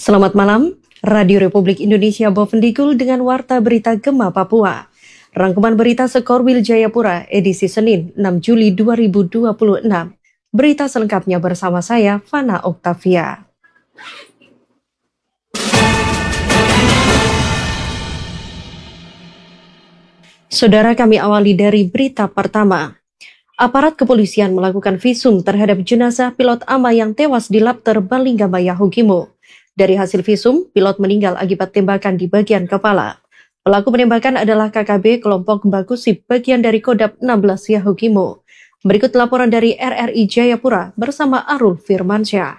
Selamat malam, Radio Republik Indonesia Bovendikul dengan Warta Berita Gema Papua. Rangkuman berita Sekorwil Jayapura, edisi Senin 6 Juli 2026. Berita selengkapnya bersama saya, Fana Oktavia. Saudara, kami awali dari berita pertama. Aparat kepolisian melakukan visum terhadap jenazah pilot AMA yang tewas di Lapter Balingamaya Hukimo. Dari hasil visum, pilot meninggal akibat tembakan di bagian kepala. Pelaku penembakan adalah KKB kelompok Bakusip bagian dari Kodam 16 Yahukimo. Berikut laporan dari RRI Jayapura bersama Arul Firmansyah.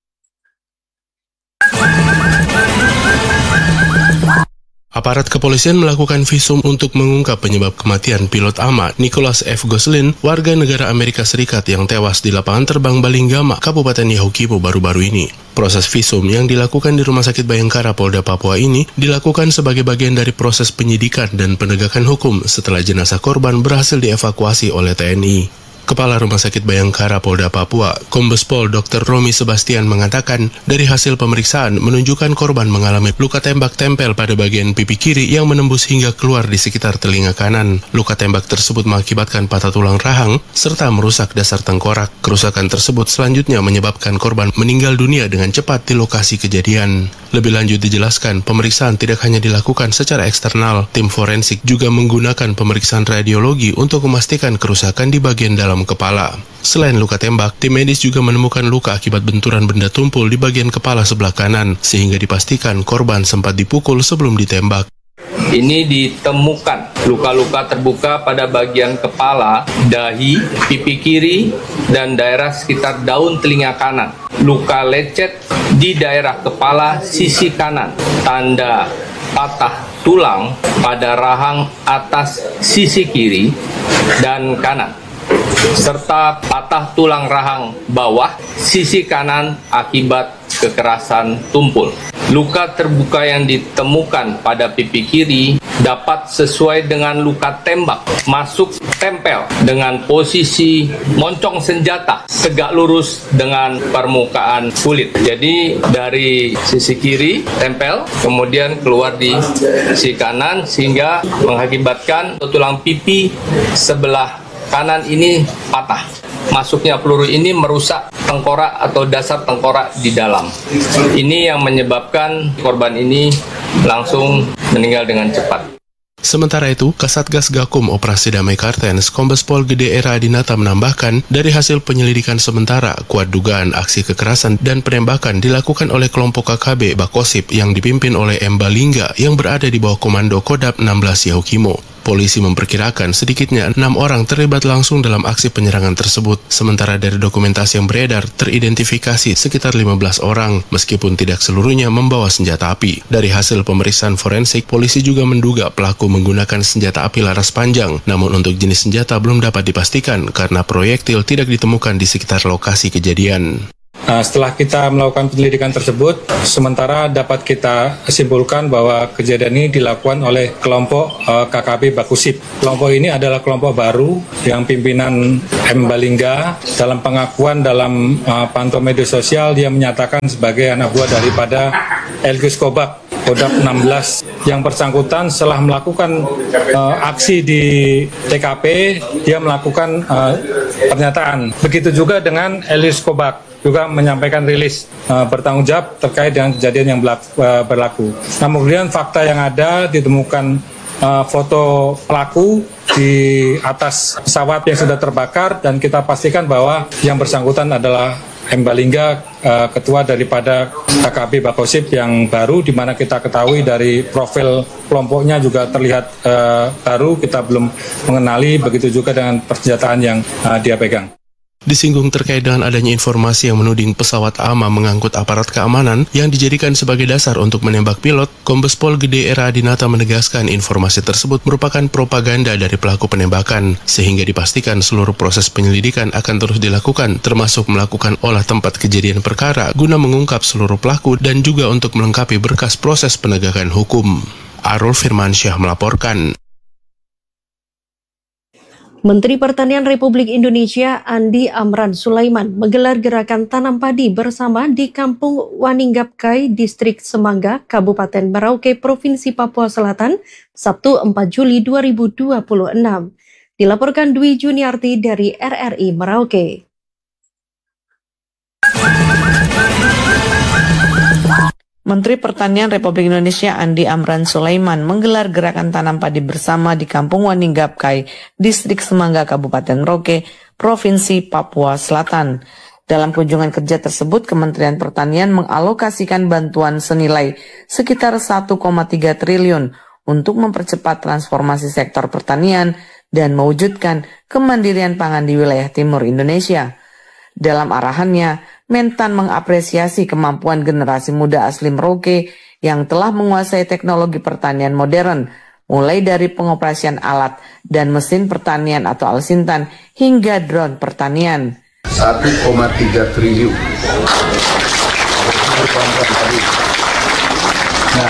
Aparat kepolisian melakukan visum untuk mengungkap penyebab kematian pilot AMA Nicholas F. Goslin, warga negara Amerika Serikat yang tewas di lapangan terbang Balingama, Kabupaten Yahukimo baru-baru ini. Proses visum yang dilakukan di Rumah Sakit Bayangkara Polda Papua ini dilakukan sebagai bagian dari proses penyidikan dan penegakan hukum setelah jenazah korban berhasil dievakuasi oleh TNI. Kepala Rumah Sakit Bayangkara Polda Papua, Kombes Pol Dr. Romi Sebastian mengatakan, dari hasil pemeriksaan menunjukkan korban mengalami luka tembak tempel pada bagian pipi kiri yang menembus hingga keluar di sekitar telinga kanan. Luka tembak tersebut mengakibatkan patah tulang rahang serta merusak dasar tengkorak. Kerusakan tersebut selanjutnya menyebabkan korban meninggal dunia dengan cepat di lokasi kejadian. Lebih lanjut dijelaskan, pemeriksaan tidak hanya dilakukan secara eksternal, tim forensik juga menggunakan pemeriksaan radiologi untuk memastikan kerusakan di bagian dalam kepala. Selain luka tembak, tim medis juga menemukan luka akibat benturan benda tumpul di bagian kepala sebelah kanan, sehingga dipastikan korban sempat dipukul sebelum ditembak. Ini ditemukan luka-luka terbuka pada bagian kepala, dahi, pipi kiri, dan daerah sekitar daun telinga kanan. Luka lecet di daerah kepala sisi kanan, tanda patah tulang pada rahang atas sisi kiri dan kanan, serta patah tulang rahang bawah sisi kanan akibat kekerasan tumpul. Luka terbuka yang ditemukan pada pipi kiri dapat sesuai dengan luka tembak, masuk tempel dengan posisi moncong senjata, tegak lurus dengan permukaan kulit. Jadi dari sisi kiri tempel, kemudian keluar di sisi kanan sehingga mengakibatkan tulang pipi sebelah kanan ini patah. Masuknya peluru ini merusak tengkorak atau dasar tengkorak di dalam. Ini yang menyebabkan korban ini langsung meninggal dengan cepat. Sementara itu, Kasatgas Gakum Operasi Damai Kartens, Kombes Pol Gede Era Dinata menambahkan, dari hasil penyelidikan sementara, kuat dugaan aksi kekerasan dan penembakan dilakukan oleh kelompok KKB Bakosip yang dipimpin oleh M. Balingga yang berada di bawah komando Kodam 16 Yahukimo. Polisi memperkirakan sedikitnya 6 orang terlibat langsung dalam aksi penyerangan tersebut, sementara dari dokumentasi yang beredar teridentifikasi sekitar 15 orang, meskipun tidak seluruhnya membawa senjata api. Dari hasil pemeriksaan forensik, polisi juga menduga pelaku menggunakan senjata api laras panjang, namun untuk jenis senjata belum dapat dipastikan karena proyektil tidak ditemukan di sekitar lokasi kejadian. Setelah kita melakukan penyelidikan tersebut, sementara dapat kita simpulkan bahwa kejadian ini dilakukan oleh kelompok KKB Bakusip. Kelompok ini adalah kelompok baru yang pimpinan M. Balingga dalam pengakuan dalam pantau media sosial dia menyatakan sebagai anak buah daripada Elgus Kobak Kodam 16. Yang bersangkutan setelah melakukan aksi di TKP, dia melakukan pernyataan. Begitu juga dengan Elgus Kobak juga menyampaikan rilis bertanggung jawab terkait dengan kejadian yang berlaku. Namun kemudian fakta yang ada ditemukan foto pelaku di atas pesawat yang sudah terbakar dan kita pastikan bahwa yang bersangkutan adalah M. Balingga, ketua daripada KKB Bakosip yang baru, di mana kita ketahui dari profil kelompoknya juga terlihat baru, kita belum mengenali, begitu juga dengan persenjataan yang dia pegang. Disinggung terkait dengan adanya informasi yang menuding pesawat AMA mengangkut aparat keamanan yang dijadikan sebagai dasar untuk menembak pilot, Kombes Pol Gede Era Dinata menegaskan informasi tersebut merupakan propaganda dari pelaku penembakan, sehingga dipastikan seluruh proses penyelidikan akan terus dilakukan, termasuk melakukan olah tempat kejadian perkara guna mengungkap seluruh pelaku dan juga untuk melengkapi berkas proses penegakan hukum. Arul Firmansyah melaporkan. Menteri Pertanian Republik Indonesia Andi Amran Sulaiman menggelar gerakan tanam padi bersama di Kampung Waninggapkai, Distrik Semangga, Kabupaten Merauke, Provinsi Papua Selatan, Sabtu 4 Juli 2026. Dilaporkan Dwi Juniarti dari RRI Merauke. Menteri Pertanian Republik Indonesia Andi Amran Sulaiman menggelar gerakan tanam padi bersama di Kampung Waninggapkai, Distrik Semangga, Kabupaten Merauke, Provinsi Papua Selatan. Dalam kunjungan kerja tersebut, Kementerian Pertanian mengalokasikan bantuan senilai sekitar 1,3 triliun untuk mempercepat transformasi sektor pertanian dan mewujudkan kemandirian pangan di wilayah timur Indonesia. Dalam arahannya, Mentan mengapresiasi kemampuan generasi muda asli Merauke yang telah menguasai teknologi pertanian modern, mulai dari pengoperasian alat dan mesin pertanian atau alsintan hingga drone pertanian. 1,3 triliun. Nah,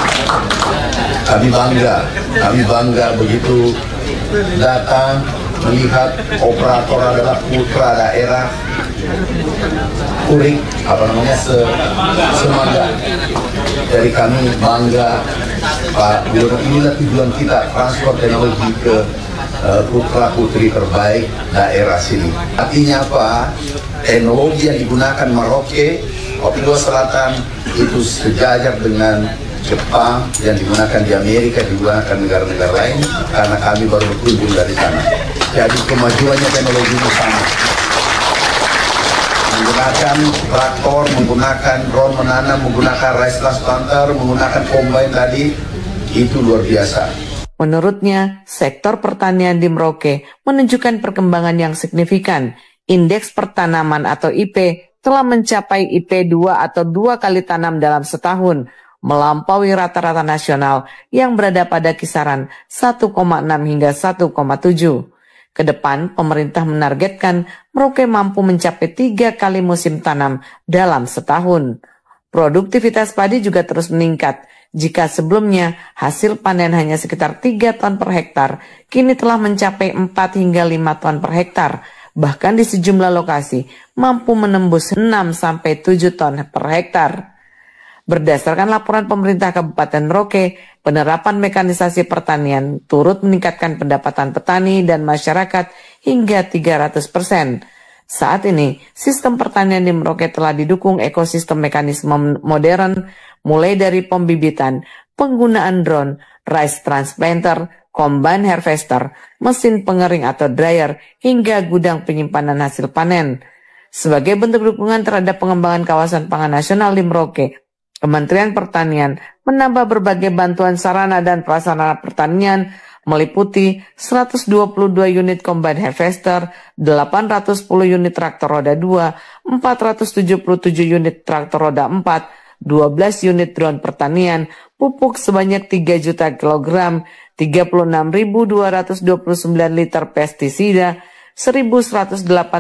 kami bangga begitu datang melihat operator adalah putra daerah Kuring, Semangga. Dari kami bangga, Pak Gubernur, inilah tujuan kita, transfer teknologi ke putra putri terbaik daerah sini. Artinya apa? Teknologi yang digunakan Merauke, Papua Selatan itu sejajar dengan Jepang yang digunakan di Amerika, digunakan negara-negara lain, karena kami baru berkunjung dari sana. Jadi kemajuannya teknologi itu sama. Menggunakan traktor, menggunakan drone menanam, menggunakan rice transplanter, menggunakan combine tadi, itu luar biasa. Menurutnya, sektor pertanian di Merauke menunjukkan perkembangan yang signifikan. Indeks pertanaman atau IP telah mencapai IP 2 atau 2 kali tanam dalam setahun, melampaui rata-rata nasional yang berada pada kisaran 1,6 hingga 1,7. Kedepan, pemerintah menargetkan Merauke mampu mencapai 3 kali musim tanam dalam setahun. Produktivitas padi juga terus meningkat. Jika sebelumnya hasil panen hanya sekitar 3 ton per hektar, kini telah mencapai 4 hingga 5 ton per hektar. Bahkan di sejumlah lokasi mampu menembus 6-7 ton per hektar. Berdasarkan laporan pemerintah Kabupaten Merauke, penerapan mekanisasi pertanian turut meningkatkan pendapatan petani dan masyarakat hingga 300%. Saat ini, sistem pertanian di Merauke telah didukung ekosistem mekanisme modern, mulai dari pembibitan, penggunaan drone, rice transplanter, combine harvester, mesin pengering atau dryer, hingga gudang penyimpanan hasil panen. Sebagai bentuk dukungan terhadap pengembangan kawasan pangan nasional di Merauke, Kementerian Pertanian menambah berbagai bantuan sarana dan prasarana pertanian meliputi 122 unit combine harvester, 810 unit traktor roda 2, 477 unit traktor roda 4, 12 unit drone pertanian, pupuk sebanyak 3 juta kilogram, 36.229 liter pestisida, 1.188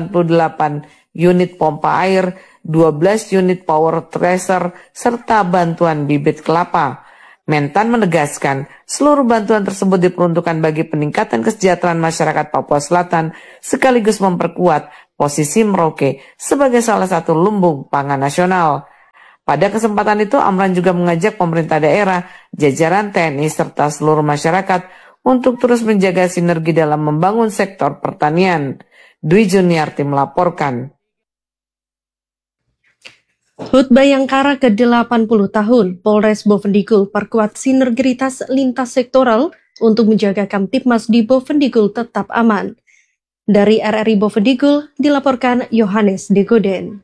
unit pompa air, 12 unit power tracer, serta bantuan bibit kelapa. Mentan menegaskan, seluruh bantuan tersebut diperuntukkan bagi peningkatan kesejahteraan masyarakat Papua Selatan, sekaligus memperkuat posisi Merauke sebagai salah satu lumbung pangan nasional. Pada kesempatan itu, Amran juga mengajak pemerintah daerah, jajaran TNI, serta seluruh masyarakat untuk terus menjaga sinergi dalam membangun sektor pertanian. Dwi Juniarti melaporkan. HUT Bayangkara ke-80 tahun, Polres Bovendigul perkuat sinergitas lintas sektoral untuk menjaga Kamtibmas di Bovendigul tetap aman. Dari RRI Bovendigul, dilaporkan Yohanes Degoden.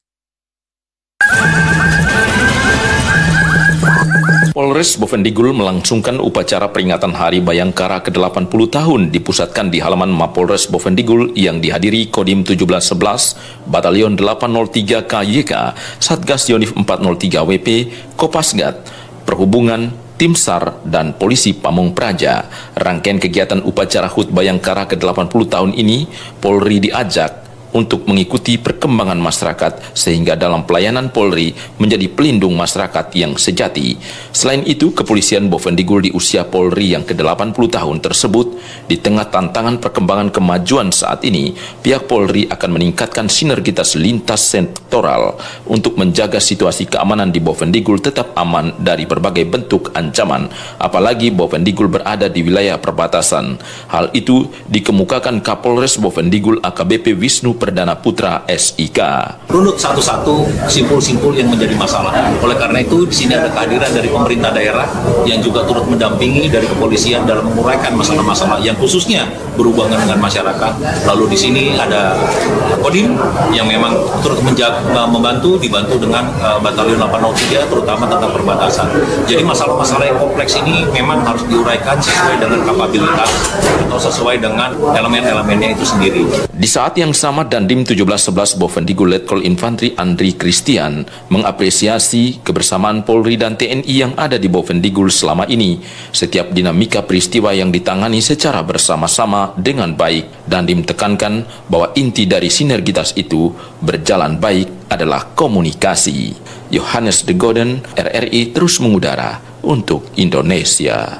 Polres Bovendigul melangsungkan upacara peringatan Hari Bayangkara ke-80 tahun dipusatkan di halaman Mapolres Bovendigul yang dihadiri Kodim 1711, Batalion 803 KYK, Satgas Yonif 403 WP, Kopasgat, Perhubungan, Tim SAR, dan Polisi Pamung Praja. Rangkaian kegiatan upacara HUT Bayangkara ke-80 tahun ini, Polri diajak untuk mengikuti perkembangan masyarakat sehingga dalam pelayanan Polri menjadi pelindung masyarakat yang sejati. Selain itu, kepolisian Bovendigul di usia Polri yang ke-80 tahun tersebut, di tengah tantangan perkembangan kemajuan saat ini, pihak Polri akan meningkatkan sinergitas lintas sektoral untuk menjaga situasi keamanan di Bovendigul tetap aman dari berbagai bentuk ancaman, apalagi Bovendigul berada di wilayah perbatasan. Hal itu dikemukakan Kapolres Bovendigul AKBP Wisnu Perdana Putra SIK. Runut satu-satu simpul-simpul yang menjadi masalah. Oleh karena itu, di sini ada kehadiran dari pemerintah daerah yang juga turut mendampingi dari kepolisian dalam menguraikan masalah-masalah yang khususnya berhubungan dengan masyarakat. Lalu di sini ada Kodim yang memang turut membantu, dibantu dengan Batalion 803 terutama tentang perbatasan. Jadi masalah-masalah yang kompleks ini memang harus diuraikan sesuai dengan kapabilitas atau sesuai dengan elemen-elemennya itu sendiri. Di saat yang sama, Dandim 1711 Bovendigul Letkol Infantri Andri Christian mengapresiasi kebersamaan Polri dan TNI yang ada di Bovendigul selama ini. Setiap dinamika peristiwa yang ditangani secara bersama-sama dengan baik. Dandim tekankan bahwa inti dari sinergitas itu berjalan baik adalah komunikasi. Yohanes de Goden, RRI terus mengudara untuk Indonesia.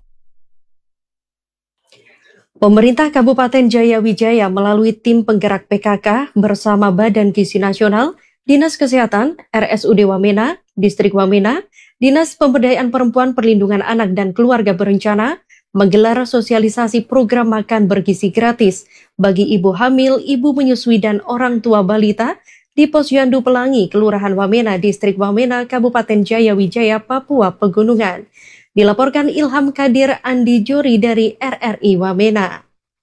Pemerintah Kabupaten Jayawijaya melalui tim penggerak PKK bersama Badan Gizi Nasional, Dinas Kesehatan, RSUD Wamena, Distrik Wamena, Dinas Pemberdayaan Perempuan Perlindungan Anak dan Keluarga Berencana, menggelar sosialisasi program makan bergizi gratis bagi ibu hamil, ibu menyusui, dan orang tua balita di Posyandu Pelangi, Kelurahan Wamena, Distrik Wamena, Kabupaten Jayawijaya, Papua Pegunungan. Dilaporkan Ilham Kadir Andi Jori dari RRI Wamena.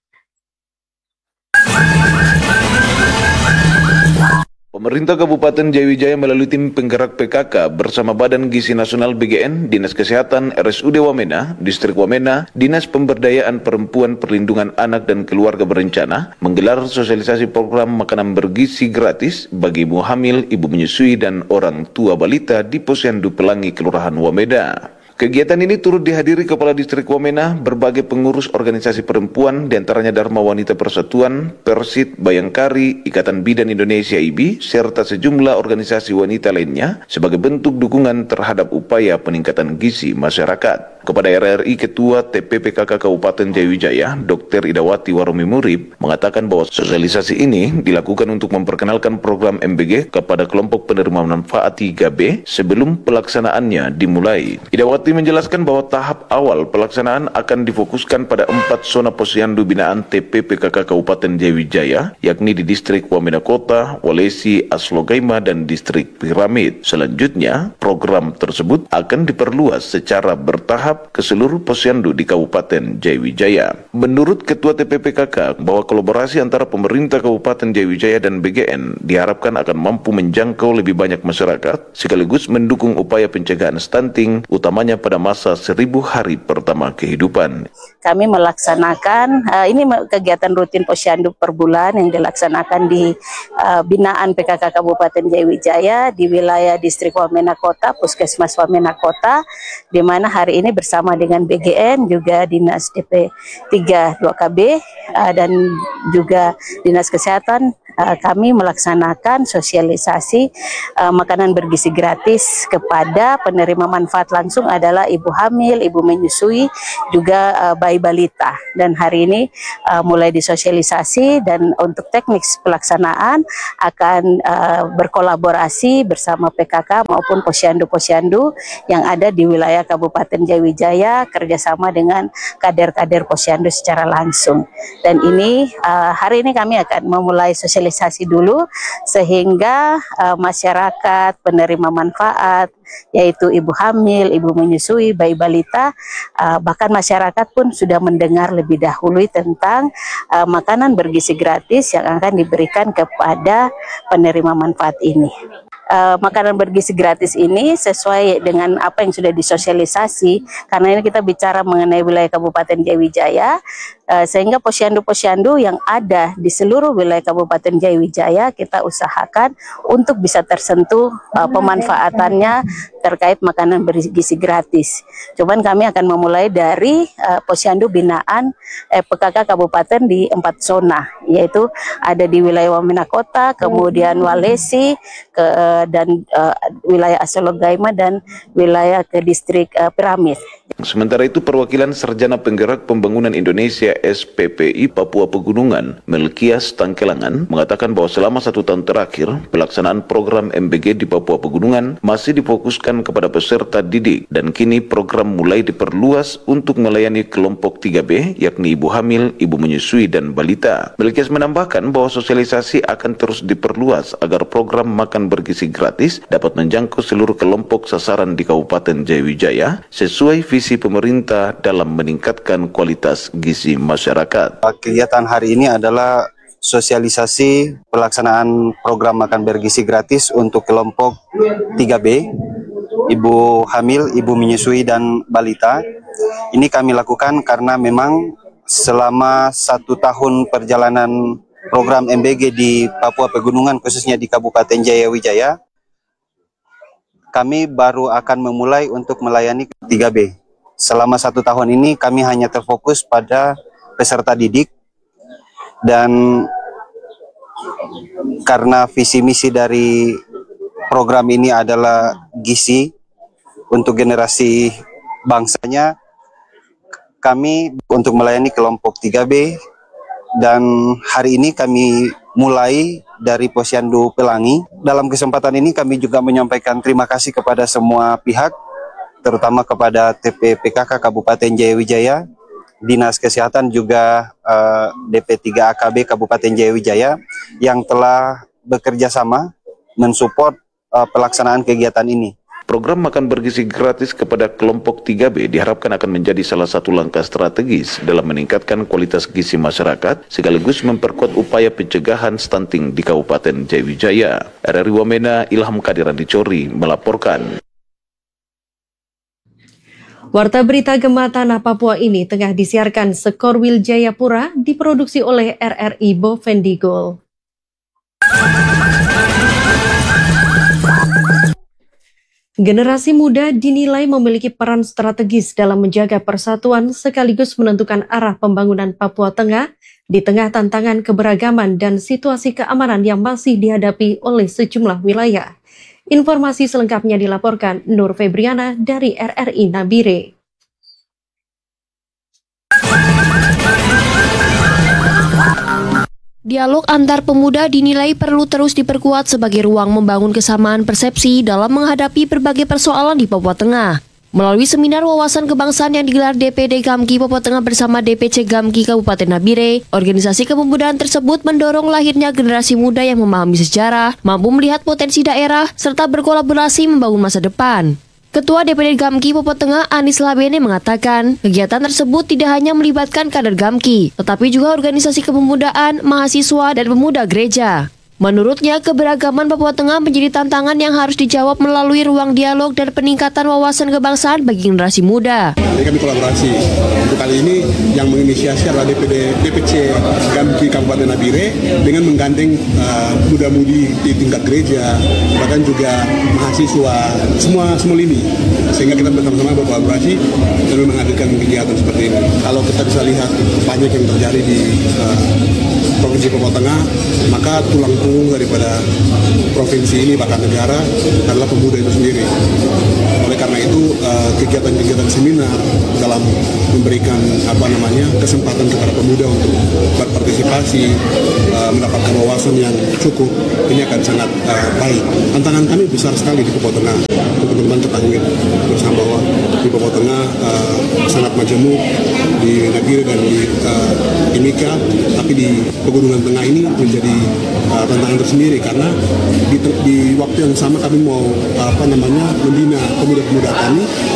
Pemerintah Kabupaten Jayawijaya melalui tim penggerak PKK bersama Badan Gizi Nasional BGN, Dinas Kesehatan, RSUD Wamena, Distrik Wamena, Dinas Pemberdayaan Perempuan Perlindungan Anak dan Keluarga Berencana menggelar sosialisasi program makanan bergizi gratis bagi ibu hamil, ibu menyusui, dan orang tua balita di Posyandu Pelangi, Kelurahan Wamena. Kegiatan ini turut dihadiri Kepala Distrik Wamena, berbagai pengurus organisasi perempuan, diantaranya Dharma Wanita Persatuan, Persit, Bayangkari, Ikatan Bidan Indonesia IBI, serta sejumlah organisasi wanita lainnya sebagai bentuk dukungan terhadap upaya peningkatan gizi masyarakat. Kepada RRI, Ketua TPPKK Kabupaten Jayawijaya, Dr. Idawati Warumi Murib, mengatakan bahwa sosialisasi ini dilakukan untuk memperkenalkan program MBG kepada kelompok penerima manfaat 3B sebelum pelaksanaannya dimulai. Idawati menjelaskan bahwa tahap awal pelaksanaan akan difokuskan pada 4 zona posyandu binaan TPPKK Kabupaten Jayawijaya, yakni di Distrik Wamena Kota, Walesi, Aslogaima, dan Distrik Piramid. Selanjutnya, program tersebut akan diperluas secara bertahap ke seluruh posyandu di Kabupaten Jayawijaya. Menurut Ketua TPPKK, bahwa kolaborasi antara pemerintah Kabupaten Jayawijaya dan BGN diharapkan akan mampu menjangkau lebih banyak masyarakat, sekaligus mendukung upaya pencegahan stunting, utamanya pada masa 1000 hari pertama kehidupan. Kami melaksanakan, ini kegiatan rutin posyandu per bulan yang dilaksanakan di binaan PKK Kabupaten Jayawijaya di wilayah Distrik Wamena Kota, Puskesmas Wamena Kota, di mana hari ini bersama dengan BGN, juga Dinas DP 3 2KB, dan juga Dinas Kesehatan, kami melaksanakan sosialisasi makanan bergizi gratis kepada penerima manfaat langsung adalah ibu hamil, ibu menyusui, juga bayi balita. Dan hari ini mulai disosialisasi, dan untuk teknik pelaksanaan akan berkolaborasi bersama PKK maupun posyandu-posyandu yang ada di wilayah Kabupaten Jayawijaya, kerjasama dengan kader-kader posyandu secara langsung. Dan ini hari ini kami akan memulai sosialisasi dulu sehingga masyarakat penerima manfaat, yaitu ibu hamil, ibu menyusui, bayi balita, bahkan masyarakat pun sudah mendengar lebih dahulu tentang makanan bergizi gratis yang akan diberikan kepada penerima manfaat ini. makanan bergizi gratis ini sesuai dengan apa yang sudah disosialisasi, karena ini kita bicara mengenai wilayah Kabupaten Jayawijaya, sehingga posyandu-posyandu yang ada di seluruh wilayah Kabupaten Jayawijaya kita usahakan untuk bisa tersentuh pemanfaatannya terkait makanan bergizi gratis. Cuman kami akan memulai dari posyandu binaan PKK Kabupaten di 4 zona, yaitu ada di wilayah Wamena Kota, kemudian Walesi, dan wilayah Asologaima dan wilayah ke distrik Piramid. Sementara itu, perwakilan Sarjana Penggerak Pembangunan Indonesia SPPI Papua Pegunungan, Melkias Tangkelangan, mengatakan bahwa selama 1 tahun terakhir, pelaksanaan program MBG di Papua Pegunungan masih difokuskan kepada peserta didik, dan kini program mulai diperluas untuk melayani kelompok 3B, yakni ibu hamil, ibu menyusui, dan balita. Melkias menambahkan bahwa sosialisasi akan terus diperluas agar program makan bergizi gratis dapat menjangkau seluruh kelompok sasaran di Kabupaten Jayawijaya sesuai visi pemerintah dalam meningkatkan kualitas gizi masyarakat. Kegiatan hari ini adalah sosialisasi pelaksanaan program makan bergizi gratis untuk kelompok 3B, ibu hamil, ibu menyusui, dan balita. Ini kami lakukan karena memang selama 1 tahun perjalanan program MBG di Papua Pegunungan, khususnya di Kabupaten Jayawijaya, kami baru akan memulai untuk melayani 3B. Selama 1 tahun ini kami hanya terfokus pada peserta didik, dan karena visi misi dari program ini adalah gizi untuk generasi bangsanya, kami untuk melayani kelompok 3B, dan hari ini kami mulai dari Posyandu Pelangi. Dalam kesempatan ini kami juga menyampaikan terima kasih kepada semua pihak, terutama kepada TPPKK Kabupaten Jayawijaya, Dinas Kesehatan, juga DP3 AKB Kabupaten Jayawijaya yang telah bekerja sama mensupport pelaksanaan kegiatan ini. Program makan bergizi gratis kepada kelompok 3B diharapkan akan menjadi salah satu langkah strategis dalam meningkatkan kualitas gizi masyarakat sekaligus memperkuat upaya pencegahan stunting di Kabupaten Jayawijaya. RRI Wamena, Ilham Kadiran di Cori melaporkan. Warta berita Gema Tanah Papua ini tengah disiarkan Sekorwil Jayapura, diproduksi oleh RRI Bovendigul. Generasi muda dinilai memiliki peran strategis dalam menjaga persatuan sekaligus menentukan arah pembangunan Papua Tengah di tengah tantangan keberagaman dan situasi keamanan yang masih dihadapi oleh sejumlah wilayah. Informasi selengkapnya dilaporkan Nur Febriana dari RRI Nabire. Dialog antar pemuda dinilai perlu terus diperkuat sebagai ruang membangun kesamaan persepsi dalam menghadapi berbagai persoalan di Papua Tengah. Melalui seminar wawasan kebangsaan yang digelar DPD Gamki Papua Tengah bersama DPC Gamki Kabupaten Nabire, organisasi kepemudaan tersebut mendorong lahirnya generasi muda yang memahami sejarah, mampu melihat potensi daerah, serta berkolaborasi membangun masa depan. Ketua DPD Gamki Papua Tengah Anis Labene mengatakan, kegiatan tersebut tidak hanya melibatkan kader Gamki, tetapi juga organisasi kepemudaan, mahasiswa, dan pemuda gereja. Menurutnya, keberagaman Papua Tengah menjadi tantangan yang harus dijawab melalui ruang dialog dan peningkatan wawasan kebangsaan bagi generasi muda. Jadi kami kolaborasi. Untuk kali ini yang menginisiasi adalah DPC Gamki Kabupaten Nabire dengan menggandeng muda-mudi di tingkat gereja, bahkan juga mahasiswa, semua lini. Sehingga kita bersama-sama berkolaborasi dan menghadirkan kegiatan seperti ini. Kalau kita bisa lihat banyak yang terjadi di Provinsi Papua Tengah, maka tulang punggung daripada provinsi ini bahkan negara adalah pemuda itu sendiri. Oleh karena itu kegiatan-kegiatan seminar dalam memberikan kesempatan kepada pemuda untuk berpartisipasi, mendapatkan wawasan yang cukup, ini akan sangat baik. Tantangan kami besar sekali di Papua Tengah. Teman-teman ketahui bersama bahwa di Papua Tengah sangat majemuk, di Nabire dan di Timika, tapi di Pegunungan Tengah ini menjadi tantangan tersendiri karena di waktu yang sama kami mau membina pemuda-pemuda kami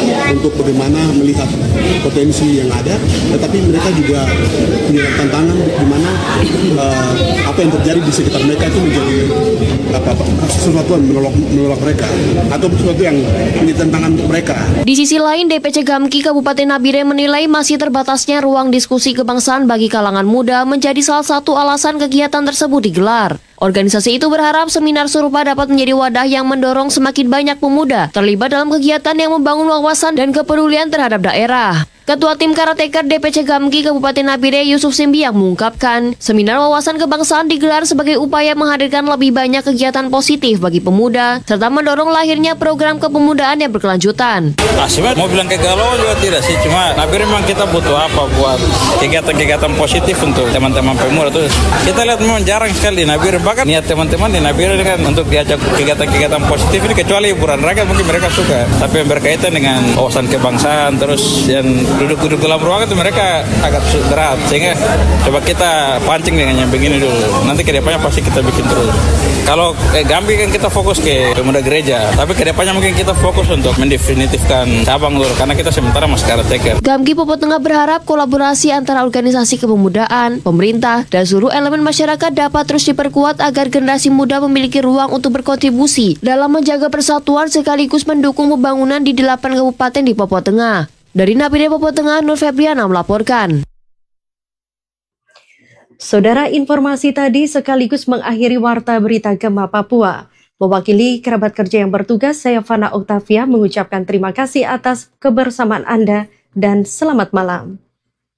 untuk bagaimana melihat potensi yang ada, tetapi mereka juga punya tantangan di mana apa yang terjadi di sekitar mereka itu menjadi sesuatu yang menolak mereka atau sesuatu yang menjadi tantangan untuk mereka. Di sisi lain, DPC Gamki Kabupaten Nabire menilai masih terbatasnya ruang diskusi kebangsaan bagi kalangan muda menjadi salah satu alasan kegiatan tersebut digelar. Organisasi itu berharap seminar serupa dapat menjadi wadah yang mendorong semakin banyak pemuda terlibat dalam kegiatan yang membangun wawasan dan kepedulian terhadap daerah. Ketua Tim Karateker DPC Gamki Kabupaten Nabire Yusuf Simbiang mengungkapkan, seminar wawasan kebangsaan digelar sebagai upaya menghadirkan lebih banyak kegiatan positif bagi pemuda, serta mendorong lahirnya program kepemudaan yang berkelanjutan. Sebenarnya mau bilang kegalauan juga tidak sih, cuma Nabire memang kita butuh apa buat kegiatan-kegiatan positif untuk teman-teman pemuda. Terus kita lihat memang jarang sekali di Nabire, bahkan niat teman-teman di Nabire kan untuk diajak kegiatan-kegiatan positif ini kecuali hiburan rakyat mungkin mereka suka, tapi yang berkaitan dengan wawasan kebangsaan terus yang duduk-duduk dalam ruangan itu mereka agak berat, sehingga coba kita pancing dengan yang begini dulu. Nanti kedepannya pasti kita bikin terus. Kalau Gambi kan kita fokus ke pemuda gereja, tapi kedepannya mungkin kita fokus untuk mendefinitifkan cabang dulu, karena kita sementara masih karateker. Gamki Papua Tengah berharap kolaborasi antara organisasi kepemudaan, pemerintah, dan seluruh elemen masyarakat dapat terus diperkuat agar generasi muda memiliki ruang untuk berkontribusi dalam menjaga persatuan sekaligus mendukung pembangunan di 8 kabupaten di Papua Tengah. Dari Nabire Papua Tengah, Nur Febriana melaporkan. Saudara, informasi tadi sekaligus mengakhiri Warta Berita Gema Papua. Mewakili kerabat kerja yang bertugas, saya Fana Oktavia mengucapkan terima kasih atas kebersamaan Anda dan selamat malam.